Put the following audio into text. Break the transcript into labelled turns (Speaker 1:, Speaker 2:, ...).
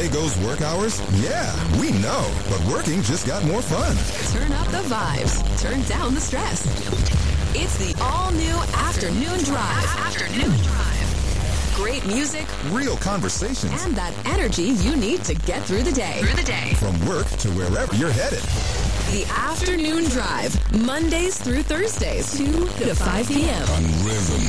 Speaker 1: Legos work hours? Yeah, we know, but working just got more fun.
Speaker 2: Turn up the vibes. Turn down the stress. It's the all-new Afternoon Drive. Afternoon Drive. Great music.
Speaker 1: Real conversations.
Speaker 2: And that energy you need to get through the day.
Speaker 1: From work to wherever you're headed.
Speaker 2: The Afternoon Drive. Mondays through Thursdays, 2 to 5 p.m.
Speaker 1: On Rhythm